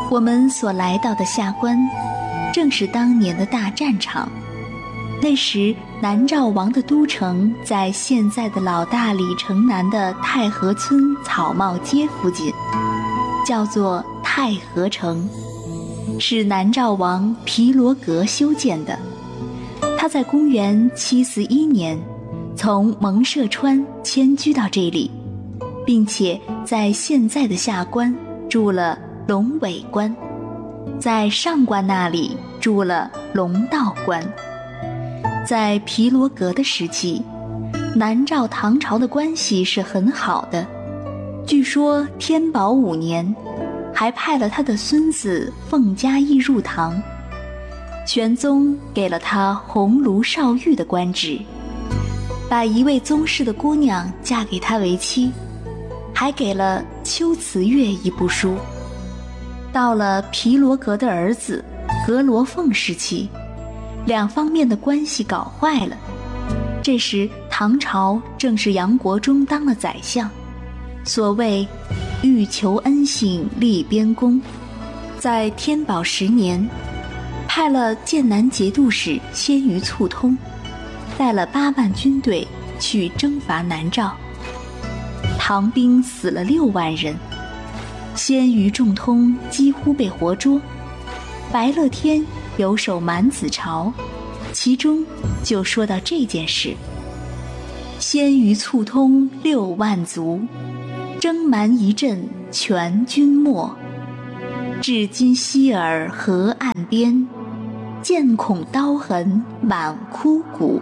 我们所来到的下关，正是当年的大战场。那时南诏王的都城在现在的老大理城南的太和村草帽街附近，叫做太和城，是南诏王毗罗格修建的。他在公元741年从蒙舍川迁居到这里，并且在现在的下关筑了龙尾关，在上关那里筑了龙道关。在毗罗格的时期，南诏唐朝的关系是很好的。据说天宝5年，还派了他的孙子凤嘉义入唐，玄宗给了他鸿胪少尉的官职，把一位宗室的姑娘嫁给他为妻，还给了秋瓷月一部书。到了毗罗格的儿子格罗凤时期，两方面的关系搞坏了。这时唐朝正是杨国忠当了宰相，所谓欲求恩幸立边功，在天宝10年派了剑南节度使鲜于促通，带了8万军队去征伐南诏。唐兵死了6万人，鲜于仲通几乎被活捉。白乐天有首满子朝，其中就说到这件事：鲜于促通6万卒，征蛮一阵全军没。至今希尔河岸边，见恐刀痕满枯骨。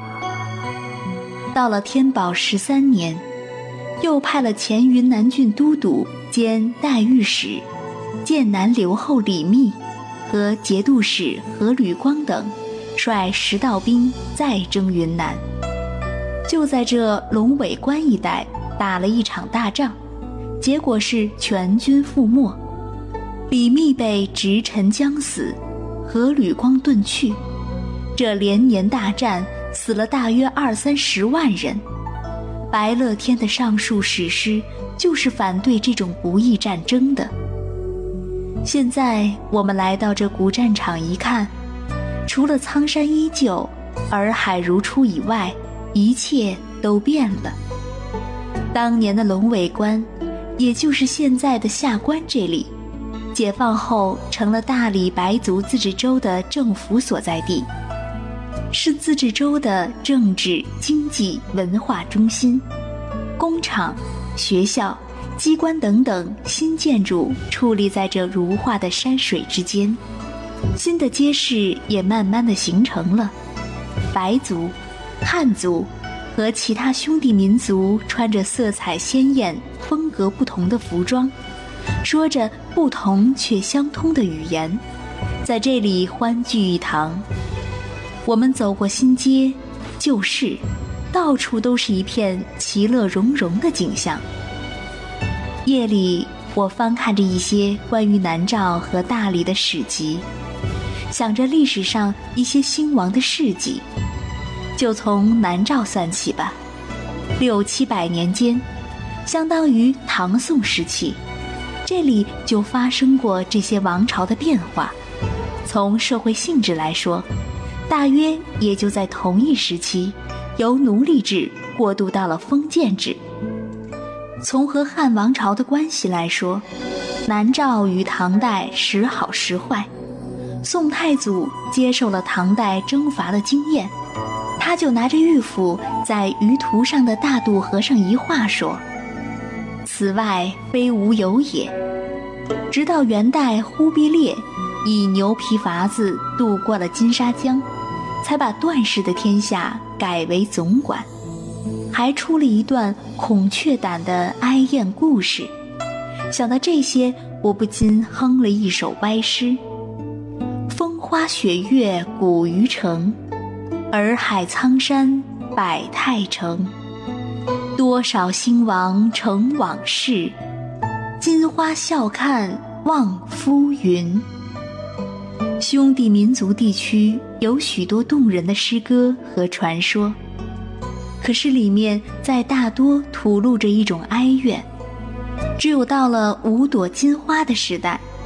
到了天宝13年，又派了前云南郡都督兼代御史剑南留后李密和节度使何吕光等，率10道兵再征云南。就在这龙尾关一带打了一场大仗，结果是全军覆没，李密被直臣将死，何吕光遁去。这连年大战死了大约20-30万人。白乐天的上述史诗就是反对这种不义战争的。现在我们来到这古战场一看，除了苍山依旧，洱海如初以外，一切都变了。当年的龙尾关，也就是现在的下关这里，解放后成了大理白族自治州的政府所在地，是自治州的政治、经济、文化中心。工厂、学校、机关等等新建筑矗立在这如画的山水之间，新的街市也慢慢地形成了。白族、汉族和其他兄弟民族穿着色彩鲜艳、风格不同的服装，说着不同却相通的语言，在这里欢聚一堂。我们走过新街、旧市，到处都是一片其乐融融的景象。夜里，我翻看着一些关于南诏和大理的史籍，想着历史上一些兴亡的事迹。就从南诏算起吧，600-700年间，相当于唐宋时期，这里就发生过这些王朝的变化。从社会性质来说，大约也就在同一时期，由奴隶制过渡到了封建制。从和汉王朝的关系来说，南诏与唐代时好时坏。宋太祖接受了唐代征伐的经验，他就拿着玉斧在舆图上的大渡河上一画，说：此外非无有也。直到元代忽必烈以牛皮筏子渡过了金沙江，才把段氏的天下改为总管，还出了一段孔雀胆的哀艳故事。想到这些，我不禁哼了一首歪诗：风花雪月古虞城，洱海苍山百态城。多少兴亡成往事，金花笑看望夫云。兄弟民族地区有许多动人的诗歌和传说，可是里面在大多吐露着一种哀怨。只有到了五朵金花的时代，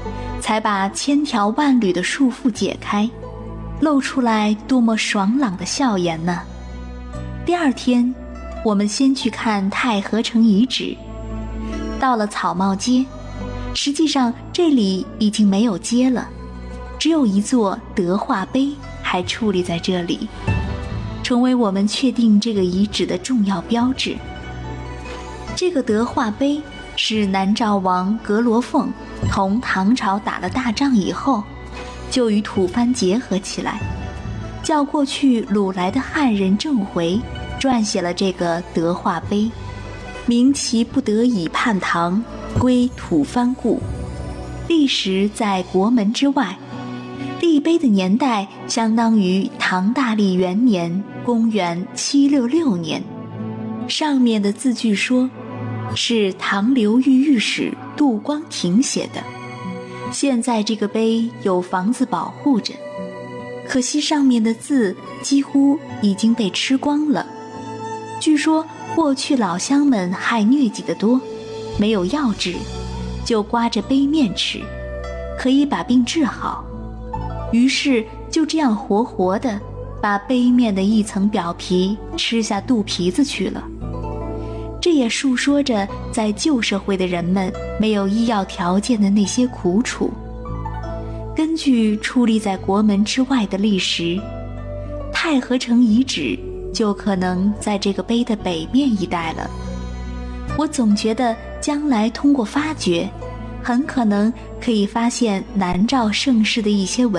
才把千条万缕的束缚解开，露出来多么爽朗的笑颜呢！第二天，我们先去看太和城遗址。到了草帽街，实际上这里已经没有街了，只有一座德化碑还矗立在这里，成为我们确定这个遗址的重要标志。这个德化碑是南诏王格罗凤同唐朝打了大仗以后，就与吐蕃结合起来，叫过去掳来的汉人郑回撰写了这个德化碑，明其不得已叛唐，归吐蕃故。历时在国门之外，立碑的年代相当于唐大历元年，公元766年。上面的字据说是唐刘裕御史杜光庭写的。现在这个碑有房子保护着，可惜上面的字几乎已经被吃光了。据说过去老乡们害疟疾的多，没有药治，就刮着碑面吃，可以把病治好。于是就这样活活的把碑面的一层表皮吃下肚皮子去了。这也述说着在旧社会的人们没有医药条件的那些苦楚。根据矗立在国门之外的历史，太和城遗址就可能在这个碑的北面一带了。我总觉得将来通过发掘，很可能可以发现南诏盛世的一些文